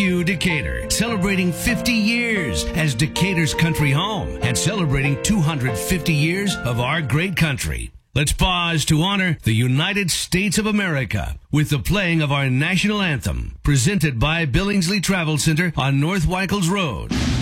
Decatur, celebrating 50 years as Decatur's country home and celebrating 250 years of our great country. Let's pause to honor the United States of America with the playing of our national anthem, presented by Billingsley Travel Center on North Weichels Road.